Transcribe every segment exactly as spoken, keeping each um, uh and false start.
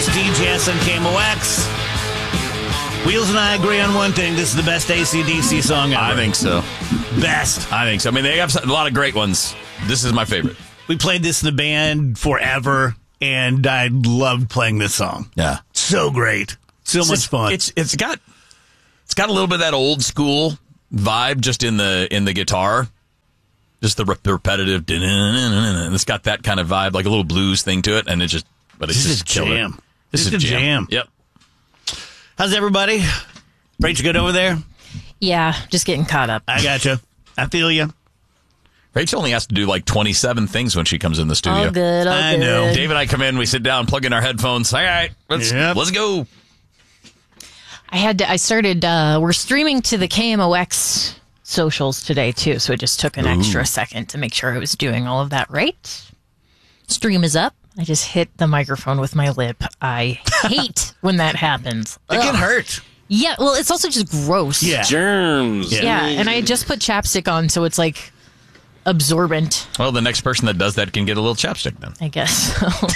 D J S and K M O X. Wheels and I agree on one thing. This is the best A C D C song ever. I think so. Best. I think so. I mean, they have a lot of great ones. This is my favorite. We played this in the band forever, and I loved playing this song. Yeah. So great. So It's much just- fun. It's it's got it's got a little bit of that old school vibe just in the in the guitar. Just the, rep- the repetitive, and it's got that kind of vibe, like a little blues thing to it, and it just, but it's This is just killer. jam. This This is is jam. jam. Yep. How's everybody? Rachel, good over there? Yeah, just getting caught up. I gotcha. I feel you. Rachel only has to do like twenty-seven things when she comes in the studio. All good, all I good. know. Dave and I come in, we sit down, plug in our headphones. All right, let's Yep. let's go. I had to, I started, uh, we're streaming to the K M O X socials today too, so it just took an Ooh. extra second to make sure I was doing all of that right. Stream is up. I just hit the microphone with my lip. I hate when that happens. It can Ugh. hurt. Yeah, well, it's also just gross. Yeah. Germs. Yeah. Yeah, and I just put chapstick on, so it's like absorbent, Well, the next person that does that can get a little chapstick then. I guess.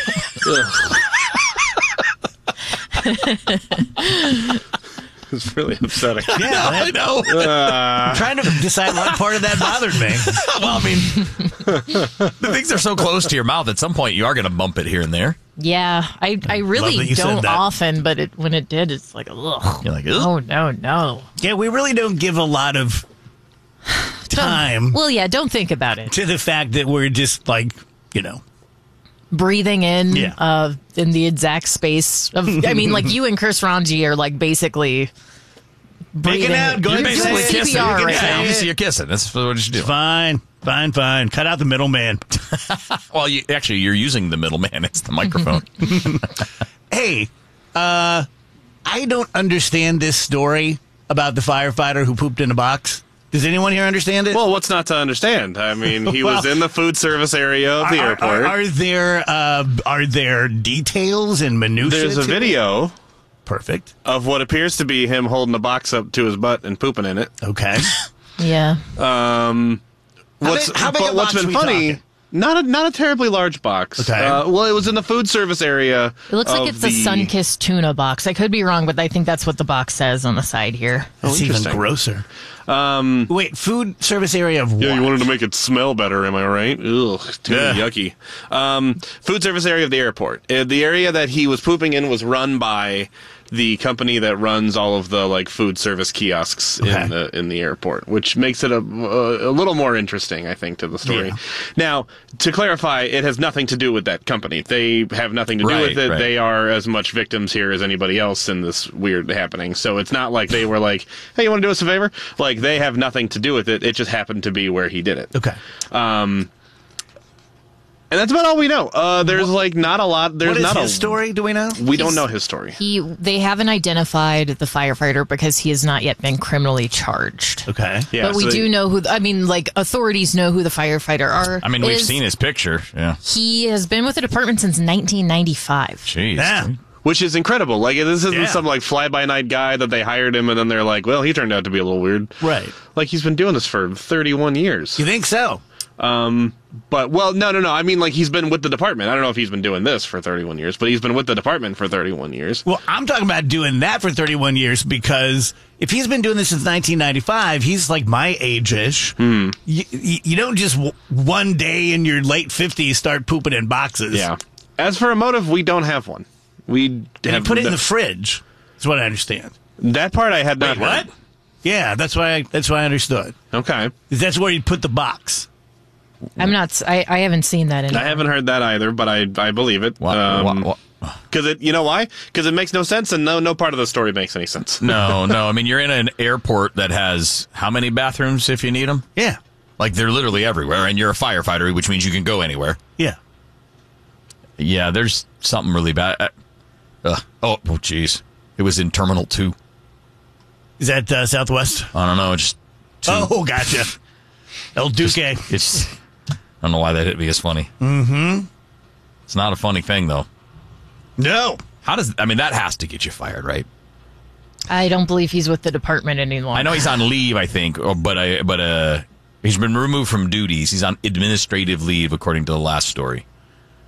It's really upsetting. Yeah, that- know. I'm trying to decide what part of that bothered me. Well, I mean, the things are so close to your mouth. At some point, you are going to bump it here and there. Yeah, I, I Love really that you said don't that. often, but it, when it did, it's like, ugh. You're like, ugh. Oh, no, no. Yeah, we really don't give a lot of time Well, yeah, don't think about it. to the fact that we're just like, you know, Breathing in Yeah. uh, in the exact space of, I mean, like you and Chris Ranji are like basically breathing. out, go You're ahead and doing say it. kissing. C P R You can right say now. it. Obviously, you're kissing. That's what you do. fine, fine, fine. Cut out the middleman. Well, you, actually, you're using the middleman. It's the microphone. Hey, uh, I don't understand this story about the firefighter who pooped in a box. Does anyone here understand it? Well, what's not to understand? I mean, he was Well- in the food service area of the are, airport. Are, are there uh, are there details and minutiae? There's a to it? video Perfect. of what appears to be him holding a box up to his butt and pooping in it. Okay. Yeah. Um, How what's big- how big a but what's box been we funny? talking? Not a not a terribly large box. Okay. Uh, well, it was in the food service area. It looks like of it's the Sunkist tuna box. I could be wrong, but I think that's what the box says on the side here. That's even interesting. grosser. Um, Wait, food service area of what? Yeah, you wanted to make it smell better, am I right? Ugh, too Yeah. yucky. Um, food service area of the airport. Uh, the area that he was pooping in was run by the company that runs all of the like food service kiosks Okay. in the in the airport, which makes it a a little more interesting, I think, to the story. Yeah. Now, to clarify, it has nothing to do with that company. They have nothing to do Right, with it. right. They are as much victims here as anybody else in this weird happening. So it's not like they were like, "Hey, you want to do us a favor?" Like they have nothing to do with it. It just happened to be where he did it. Okay. And that's about all we know. Uh, there's like not a lot. There's What is not his a story? Do we know? We don't He's- know his story. He, they haven't identified the firefighter because he has not yet been criminally charged. Okay. Yeah, but we so they- do know who. I mean, like authorities know who the firefighter are. I mean, we've is. seen his picture. Yeah. He has been with the department since nineteen ninety-five. Jeez. Yeah. Which is incredible. Like this isn't Yeah. some like fly by night guy that they hired him and then they're like, well, he turned out to be a little weird. Right. Like he's been doing this for thirty-one years. You think so? But well, no, no, no. I mean, like he's been with the department. I don't know if he's been doing this for thirty-one years, but he's been with the department for thirty-one years. Well, I'm talking about doing that for thirty-one years because if he's been doing this since nineteen ninety-five, he's like my age-ish. Hmm. You, you, you don't just w- one day in your late fifties start pooping in boxes. Yeah. As for a motive, we don't have one. We And you have put it in no- the fridge. That's what I understand. that part I had not Wait, heard. what? Yeah, that's why I, that's why I understood. Okay. That's where you put the box. I'm not. s- I, I haven't seen that. In I haven't heard that either, but I I believe it. What, Um, what, what? Because it, you know why? Because it makes no sense, and no, no part of the story makes any sense. No, no. I mean, you're in an airport that has how many bathrooms if you need them? Yeah. Like they're literally everywhere, and you're a firefighter, which means you can go anywhere. Yeah. Yeah, there's something really bad. Uh, uh, oh, oh, jeez. It was in Terminal Two. Is that uh, Southwest? I don't know. Just two. Oh, gotcha. El Duque. It's. I don't know why that hit me as funny. Mm-hmm. It's not a funny thing though. No. How does? I mean, that has to get you fired, right? I don't believe he's with the department anymore. I know he's on leave, I think, or, but I, but uh, he's been removed from duties. He's on administrative leave, according to the last story.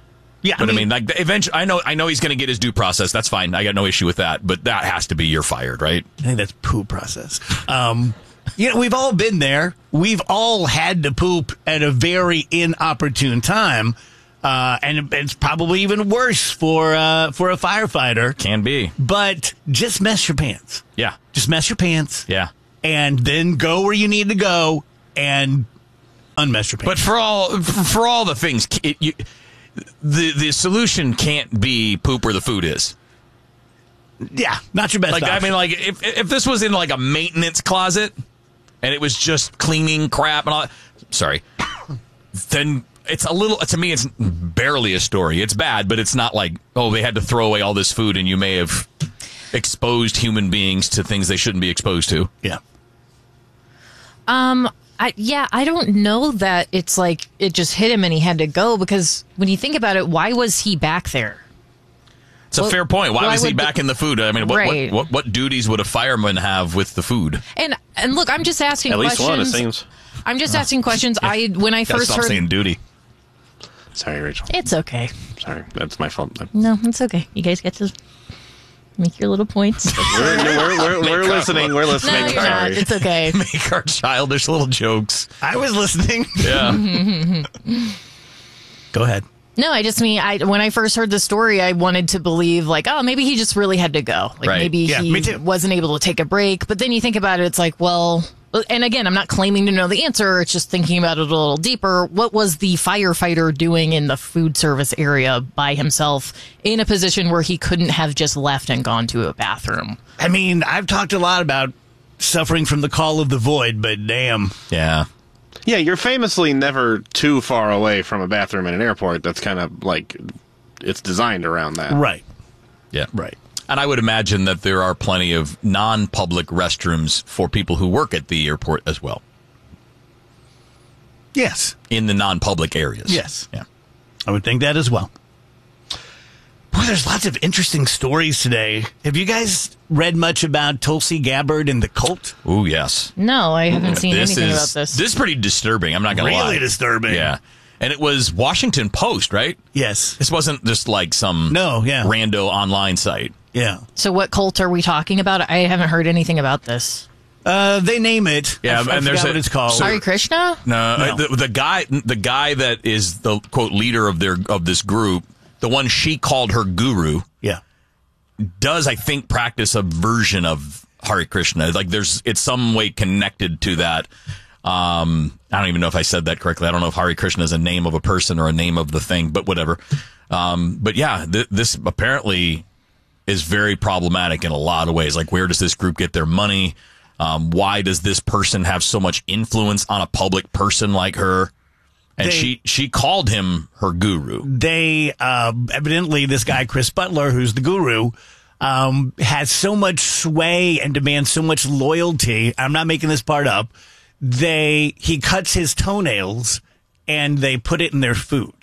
Yeah, but I I mean- mean, like eventually, I know, I know he's going to get his due process. That's fine. I got no issue with that. But that has to be you're fired, right? I think that's poo process. Um, you know, we've all been there. We've all had to poop at a very inopportune time, uh, and it's probably even worse for uh, for a firefighter. Can be. But just mess your pants. Yeah. Just mess your pants. Yeah. And then go where you need to go and unmess your pants. But for all for all the things, it, you, the the solution can't be poop where the food is. yeah, not your best Like I option. mean, like if if this was in like a maintenance closet and it was just cleaning crap and all, sorry, then it's a little. To me, it's barely a story. It's bad, but it's not like, oh, they had to throw away all this food and you may have exposed human beings to things they shouldn't be exposed to. yeah. Um, I, yeah, I don't know that it's like it just hit him and he had to go, because when you think about it, why was he back there? It's a Well, fair point. Why why was he would back the- in the food? I mean, what, Right. what, what what duties would a fireman have with the food? And and look, I'm just asking At least questions. one, it seems. I'm just asking questions. I when I Gotta first stop heard, saying duty. Sorry, Rachel. it's okay. Sorry, that's my fault. No, it's okay. You guys get to make your little points. We're, we're, we're, we're listening. We're No, listening. you're not. Sorry. It's okay. Make our childish little jokes. I was listening. Yeah. Go ahead. No, I just mean I when I first heard the story, I wanted to believe like, oh, maybe he just really had to go. Like Right. maybe Yeah, me he too. wasn't able to take a break. But then you think about it, it's like, well, and again, I'm not claiming to know the answer. It's just thinking about it a little deeper. What was the firefighter doing in the food service area by himself in a position where he couldn't have just left and gone to a bathroom? I mean, I've talked a lot about suffering from the call of the void, but damn. Yeah. Yeah, you're famously never too far away from a bathroom in an airport. That's kind of like it's designed around that. Right. Yeah. Right. And I would imagine that there are plenty of non-public restrooms for people who work at the airport as well, Yes. in the non-public areas. Yes. Yeah. I would think that as well. Boy, there's lots of interesting stories today. Have you guys read much about Tulsi Gabbard and the cult? Ooh, yes. No, I haven't seen This anything is about this. this is pretty disturbing. I'm not going to lie. Really disturbing. Yeah. And it was Washington Post, right? Yes. This wasn't just like some No, yeah. rando online site. Yeah. So what cult are we talking about? I haven't heard anything about this. Uh, they name it. Yeah, I, f- I and there's forgot a- what it's called. so- Hare Krishna? No, No. uh, The, the guy, the guy that is the quote leader of their of this group, the one she called her guru, yeah. does I think practice a version of Hare Krishna. Like there's, it's some way connected to that. Um, I don't even know if I said that correctly. I don't know if Hare Krishna is a name of a person or a name of the thing, but whatever. Um, but yeah, th- this apparently is very problematic in a lot of ways. Like, where does this group get their money? Um, why does this person have so much influence on a public person like her? And They- she, she called him her guru. They, uh, evidently, this guy, Chris Butler, who's the guru, um, has so much sway and demands so much loyalty. I'm not making this part up. They, he cuts his toenails and they put it in their food.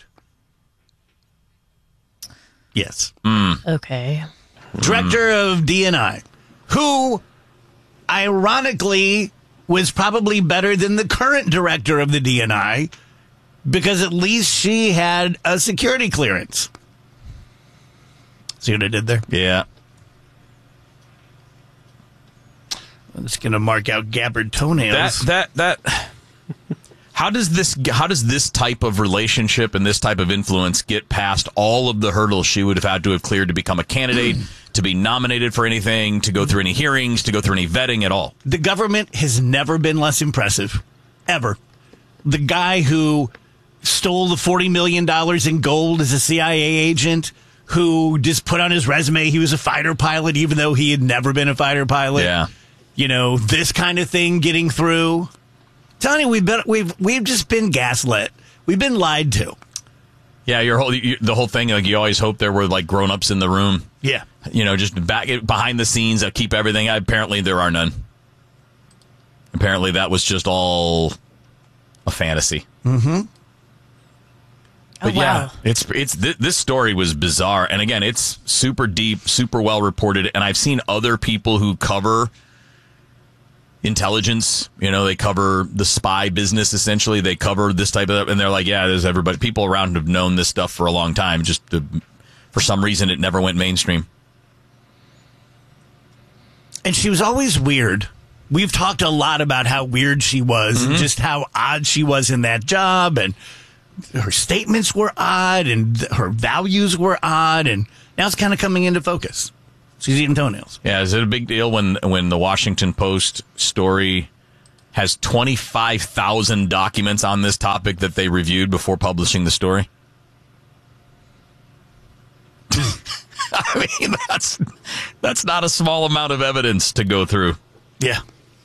Yes. Okay. Director of D N I, who ironically was probably better than the current director of the D N I because at least she had a security clearance. See what I did there? Yeah. I'm just going to mark out Gabbard toenails. That that that. How does this how does this type of relationship and this type of influence get past all of the hurdles she would have had to have cleared to become a candidate, to be nominated for anything, to go through any hearings, to go through any vetting at all? The government has never been less impressive, ever. The guy who stole the forty million dollars in gold as a C I A agent, who just put on his resume he was a fighter pilot even though he had never been a fighter pilot. Yeah. You know, this kind of thing getting through. Tony, we've been we've we've just been gaslit. We've been lied to. Yeah, your whole you, the whole thing. Like, you always hope there were like grown-ups in the room. Yeah. You know, just back behind the scenes that keep everything. Apparently, there are none. Apparently, that was just all a fantasy. Mm-hmm. But Oh, yeah, wow. it's it's th- this story was bizarre, and again, it's super deep, super well reported, and I've seen other people who cover intelligence. You know, they cover the spy business, essentially. They cover this type of, and they're like, yeah, there's everybody. People around have known this stuff for a long time. Just to, for some reason, it never went mainstream. And she was always weird. We've talked a lot about how weird she was, Mm-hmm. and just how odd she was in that job, and her statements were odd, and her values were odd, and now it's kind of coming into focus. She's eating toenails. Yeah, is it a big deal when when the Washington Post story has twenty-five thousand documents on this topic that they reviewed before publishing the story? I mean, that's that's not a small amount of evidence to go through. Yeah.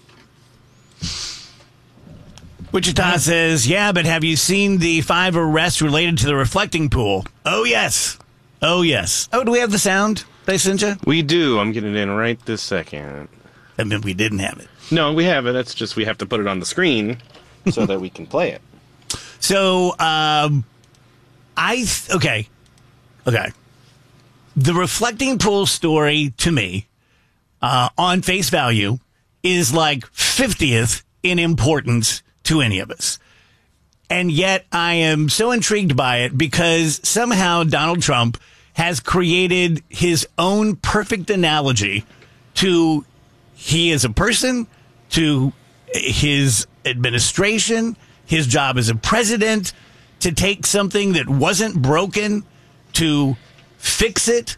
Wichita says, yeah, but have you seen the five arrests related to the reflecting pool? Oh, yes. Oh, yes. Oh, do we have the sound they sent you? We do. I'm getting it in right this second. I mean, we didn't have it. No, we have it. It's just we have to put it on the screen so that we can play it. So, um, I, th- okay. Okay. The reflecting pool story to me, uh, on face value, is like fiftieth in importance to any of us. And yet I am so intrigued by it because somehow Donald Trump has created his own perfect analogy to he as a person, to his administration, his job as a president, to take something that wasn't broken, to fix it,